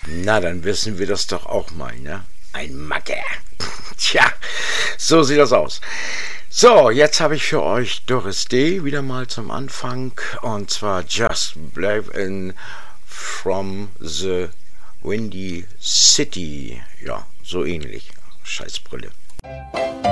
Na, dann wissen wir das doch auch mal, ne? Ein Macker. Tja, so sieht das aus. So, jetzt habe ich für euch Doris Day wieder mal zum Anfang. Und zwar Just Believe in From the Windy City. Ja, so ähnlich. Scheißbrille.